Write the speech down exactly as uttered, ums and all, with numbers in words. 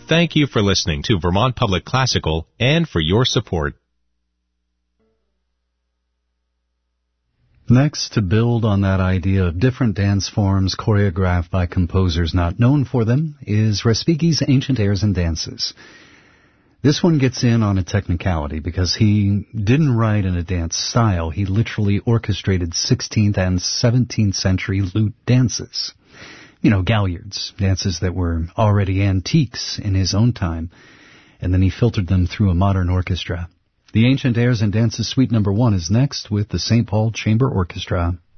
Thank you for listening to Vermont Public Classical and for your support. Next, to build on that idea of different dance forms choreographed by composers not known for them, is Respighi's Ancient Airs and Dances. This one gets in on a technicality because he didn't write in a dance style. He literally orchestrated sixteenth and seventeenth century lute dances. You know, galliards, dances that were already antiques in his own time, and then he filtered them through a modern orchestra. The Ancient Airs and Dances Suite Number One is next with the Saint Paul Chamber Orchestra.